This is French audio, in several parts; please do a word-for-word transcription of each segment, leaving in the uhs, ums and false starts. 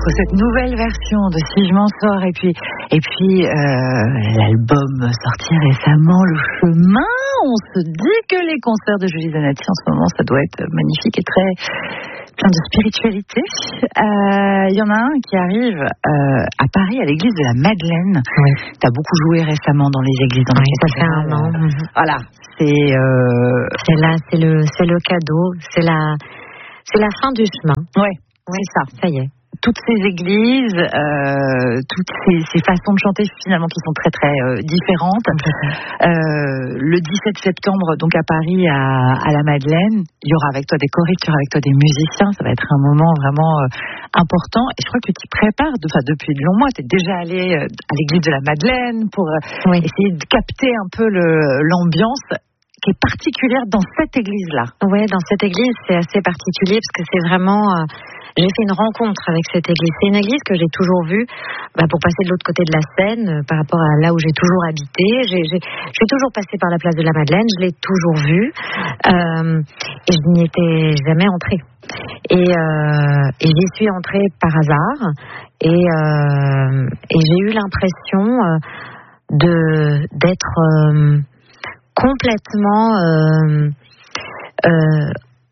entre cette nouvelle version de Si je m'en sors et puis, et puis euh, l'album sorti récemment, Le Chemin, on se dit que les concerts de Julie Zanetti en ce moment, ça doit être magnifique et très plein de spiritualité. Il euh, y en a un qui arrive euh, à Paris, à l'église de la Madeleine. Oui. Tu as beaucoup joué récemment dans les églises. Dans oui, ça fait un an. Euh, voilà, c'est... Euh... C'est là, c'est le, c'est le cadeau, c'est la, c'est la fin du chemin. Ouais, oui, c'est ça. Ça y est. Toutes ces églises, euh, toutes ces, ces façons de chanter finalement qui sont très très euh, différentes. Euh, le dix-sept septembre, donc à Paris, à, à la Madeleine, il y aura avec toi des choristes, il y aura avec toi des musiciens. Ça va être un moment vraiment euh, important. Et je crois que tu t'y prépares, de, enfin, depuis de longs mois. Tu es déjà allé euh, à l'église de la Madeleine pour euh, oui. essayer de capter un peu le, l'ambiance qui est particulière dans cette église-là. Oui, dans cette église, c'est assez particulier parce que c'est vraiment... Euh, j'ai fait une rencontre avec cette église. C'est une église que j'ai toujours vue bah, pour passer de l'autre côté de la Seine, euh, par rapport à là où j'ai toujours habité. J'ai, j'ai, j'ai toujours passé par la place de la Madeleine, je l'ai toujours vue euh, et je n'y étais jamais entrée. Et, euh, et j'y suis entrée par hasard et, euh, et j'ai eu l'impression euh, de, d'être... Euh, complètement euh, euh,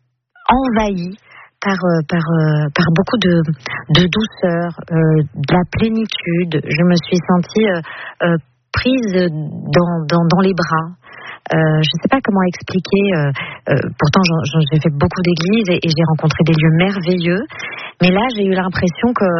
envahi par par par beaucoup de de douceur, euh, de la plénitude. Je me suis sentie euh, euh, prise dans dans dans les bras. Euh, je ne sais pas comment expliquer. Euh, euh, pourtant, j'en, j'en, j'ai fait beaucoup d'églises et, et j'ai rencontré des lieux merveilleux. Mais là, j'ai eu l'impression que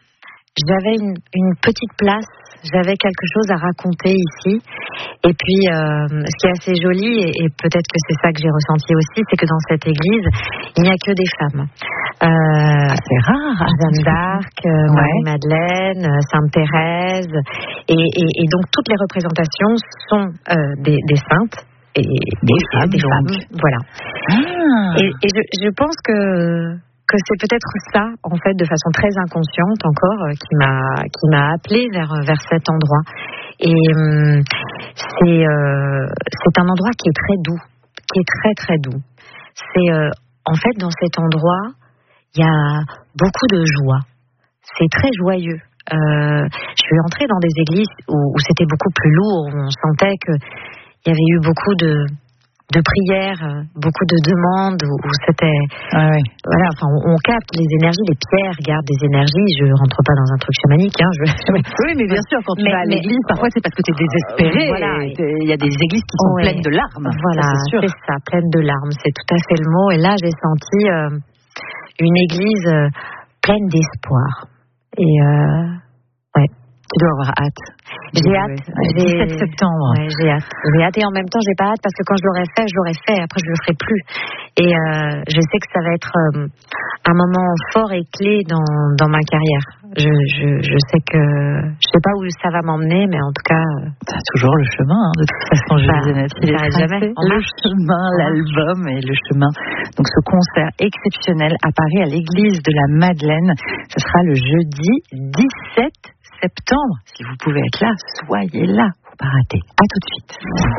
j'avais une, une petite place. J'avais quelque chose à raconter ici. Et puis, euh, ce qui est assez joli, et, et peut-être que c'est ça que j'ai ressenti aussi, c'est que dans cette église, il n'y a que des femmes. Euh, ah, c'est rare. Jeanne d'Arc, euh, ouais. Marie-Madeleine, Sainte Thérèse. Et, et, et donc, toutes les représentations sont euh, des, des saintes. Et des et, femmes, des donc. femmes, voilà. Ah. Et, et je, je pense que... que c'est peut-être ça, en fait, de façon très inconsciente encore, euh, qui m'a qui m'a appelée vers vers cet endroit. Et euh, c'est euh, c'est un endroit qui est très doux, qui est très très doux. C'est euh, en fait dans cet endroit, il y a beaucoup de joie. C'est très joyeux. Euh, je suis entrée dans des églises où, où c'était beaucoup plus lourd, où on sentait que il y avait eu beaucoup de de prières, beaucoup de demandes où c'était ah oui. voilà, enfin on, on capte les énergies, les pierres gardent des énergies. Je rentre pas dans un truc chamanique, hein. Je... Oui, mais bien sûr, quand tu mais, vas à l'église, mais, parfois c'est parce que tu es désespéré. Voilà, il y a des églises qui sont ouais. pleines de larmes. Voilà, ça, c'est, sûr. c'est ça, pleines de larmes, c'est tout à fait le mot. Et là, j'ai senti euh, une église euh, pleine d'espoir. Et euh, ouais. Tu dois avoir hâte. J'ai hâte. J'ai... dix-sept septembre. Ouais, j'ai hâte. J'ai hâte et en même temps, j'ai pas hâte parce que quand je l'aurai fait, je l'aurai fait. Après, je le ferai plus. Et euh, je sais que ça va être euh, un moment fort et clé dans dans ma carrière. Je je je sais que je sais pas où ça va m'emmener, mais en tout cas, euh... c'est toujours le chemin. Hein, de toute façon, je bah, il est jamais. Le chemin, l'album et le chemin. Donc, ce concert exceptionnel à Paris, à l'église de la Madeleine, ce sera le jeudi dix-sept septembre. Si vous pouvez être là, soyez là. Faut pas rater. À tout de suite.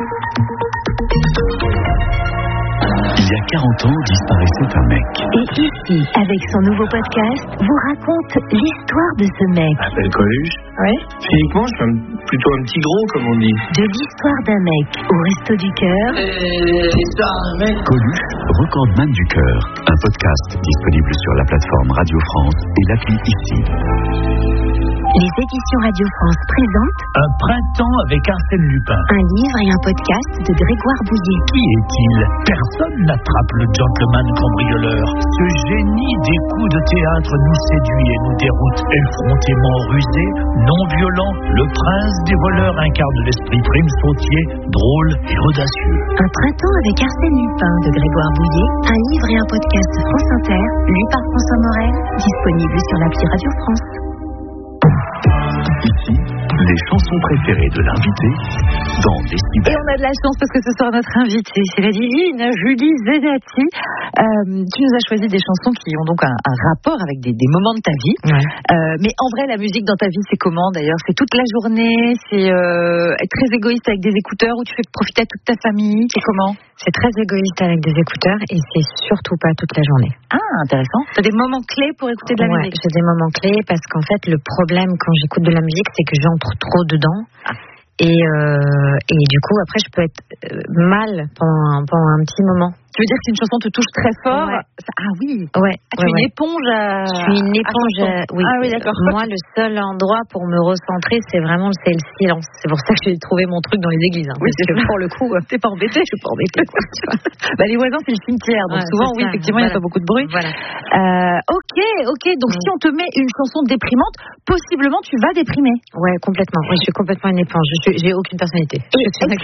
Il y a quarante ans, disparaissait un mec. Et ici, avec son nouveau podcast, vous raconte l'histoire de ce mec. Je m'appelle Coluche. Oui. Physiquement, je suis un, plutôt un petit gros, comme on dit. De l'histoire d'un mec au Resto du Cœur. Et l'histoire d'un mec. Coluche, recordman du cœur. Un podcast disponible sur la plateforme Radio France et l'appli Ici. Les éditions Radio France présentent Un printemps avec Arsène Lupin. Un livre et un podcast de Grégoire Bouillet. Qui est-il? Personne n'attrape le gentleman cambrioleur. Ce génie des coups de théâtre nous séduit et nous déroute. Effrontément rusé, non violent, le prince des voleurs incarne l'esprit prime sautier, drôle et audacieux. Un printemps avec Arsène Lupin de Grégoire Bouillet. Un livre et un podcast France Inter, lu par François Morel, disponible sur l'appli Radio France. Ici, les chansons préférées de l'invité dans Décibel. Et on a de la chance parce que ce soir notre invitée, c'est la divine Julie Zenati. Euh, tu nous as choisi des chansons qui ont donc un, un rapport avec des, des moments de ta vie. Ouais. Euh, mais en vrai, la musique dans ta vie, c'est comment d'ailleurs? C'est toute la journée? C'est euh, être très égoïste avec des écouteurs ou tu fais profiter à toute ta famille? C'est comment? C'est très égoïste avec des écouteurs et c'est surtout pas toute la journée. Ah, intéressant. T'as des moments clés pour écouter de la ouais, musique? J'ai des moments clés parce qu'en fait, le problème quand j'écoute de la musique, c'est que j'entre trop dedans. Ah. Et, euh, et du coup, après, je peux être mal pendant un, pendant un petit moment. Tu veux dire que si une chanson te touche très fort? Ouais. Ça, ah oui. Ouais. Ah, tu ouais, es une ouais. éponge à. Je suis une éponge. à À... Oui. Ah oui, d'accord. Moi, le seul endroit pour me recentrer, c'est vraiment c'est le silence. C'est pour ça que j'ai trouvé mon truc dans les églises. Hein, oui, parce que pour le coup, t'es pas embêtée. Je suis pas embêtée. Quoi, tu vois. Bah, les voisins, c'est le cimetière. Donc ouais, souvent, oui, ça. effectivement, il Voilà. n'y a pas beaucoup de bruit. Voilà. Euh, ok, ok. Donc Mm. si on te met une chanson déprimante, possiblement tu vas déprimer. Ouais, complètement. Oui, je suis complètement une éponge. Je suis, j'ai aucune personnalité. Je suis une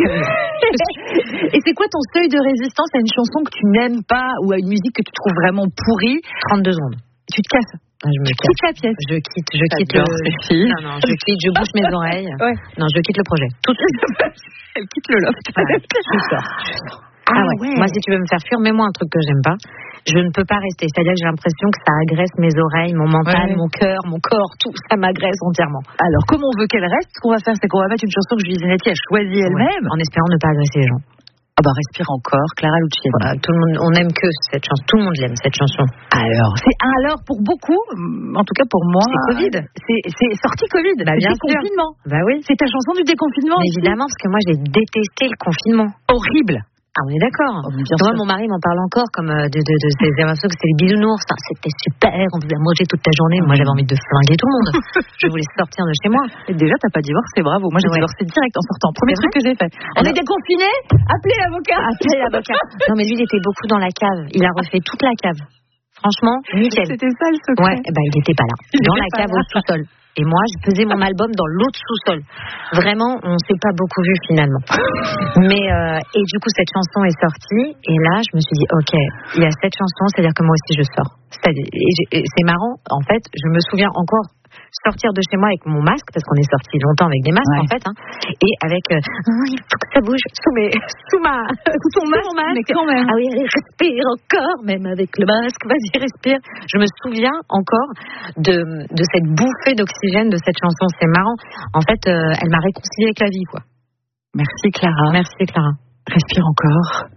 que... Et c'est quoi ton seuil de résistance à une chanson que tu n'aimes pas ou à une musique que tu trouves vraiment pourrie? trente-deux secondes. Tu te casses. Je me tu casse. quittes la pièce. Je quitte, je quitte le. Non, non, je quitte, je bouge mes oreilles. Ouais. Non, je quitte le projet. Tout de suite. Elle quitte le loft. Voilà. Je sors. Je sors. Ah, Ah ouais. ouais. Moi, si tu veux me faire fuir, mets-moi un truc que j'aime pas. Je ne peux pas rester. C'est-à-dire que j'ai l'impression que ça agresse mes oreilles, mon mental, ouais. mon cœur, mon corps, tout. Ça m'agresse entièrement. Alors, comme on veut qu'elle reste, ce qu'on va faire, c'est qu'on va mettre une chanson que Julie Zenati a choisie elle-même. Ouais. En espérant ne pas agresser les gens. Ah bah respire encore, Clara Luciani. Voilà, tout le monde, on aime que cette chanson. Tout le monde l'aime cette chanson. Alors, c'est alors pour beaucoup, en tout cas pour moi, c'est Covid. C'est, c'est sortie Covid. Bah, bien c'est déconfinement. Bah oui. C'est ta chanson du déconfinement. Mais évidemment, parce que moi j'ai détesté le confinement. Horrible. Ah, on est d'accord. Oh, moi, mon mari m'en parle encore comme euh, de, de, de, de, j'ai l'impression que c'était les bisounours. Enfin, c'était super. On faisait à manger toute la journée. Moi, j'avais envie de flinguer tout le monde. Je voulais sortir de chez moi. Et déjà, t'as pas divorcé, bravo. Moi, j'ai ouais. divorcé direct en sortant. Premier truc que j'ai fait. On Alors, est déconfinés. Appelez l'avocat. Appelez l'avocat. Non, mais lui, il était beaucoup dans la cave. Il a refait toute la cave. Franchement, nickel. C'était ça le secret. Ouais, bah, il était pas là. Il dans la pas cave là. au sous-sol. Et moi, je faisais mon album dans l'autre sous-sol. Vraiment, on s'est pas beaucoup vu finalement. Mais euh, et du coup, cette chanson est sortie. Et là, je me suis dit, ok, il y a cette chanson, c'est-à-dire que moi aussi, je sors. C'est-à-dire, et, et c'est marrant, en fait, je me souviens encore sortir de chez moi avec mon masque, parce qu'on est sorti longtemps avec des masques, ouais. en fait, hein, et avec, euh, oh, il faut que ça bouge sous mes, sous ma, sous ton masque. Mais quand même. Ah oui, allez, respire encore, même avec le masque, vas-y, respire. Je me souviens encore de, de cette bouffée d'oxygène de cette chanson. C'est marrant. En fait, euh, elle m'a réconciliée avec la vie, quoi. Merci Clara. Merci Clara. Respire encore.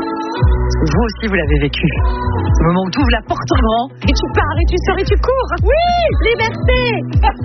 Vous aussi, vous l'avez vécu. Ce moment où tu ouvres la porte en grand et tu pars et tu sors et tu cours. Oui, liberté.